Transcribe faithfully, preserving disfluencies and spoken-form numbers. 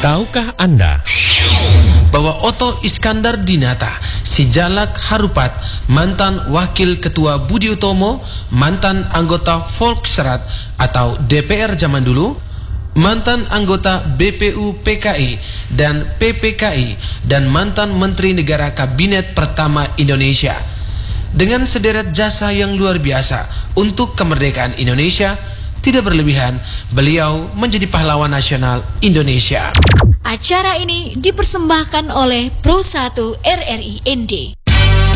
Tahukah Anda bahwa Otto Iskandar Dinata, si Jalak Harupat, mantan Wakil Ketua Budi Utomo, mantan anggota Volksrat atau D P R zaman dulu, mantan anggota B P U P K I dan P P K I, dan mantan Menteri Negara Kabinet Pertama Indonesia. Dengan sederet jasa yang luar biasa untuk kemerdekaan Indonesia, tidak berlebihan, beliau menjadi pahlawan nasional Indonesia. Acara ini dipersembahkan oleh Pro satu R R I N D.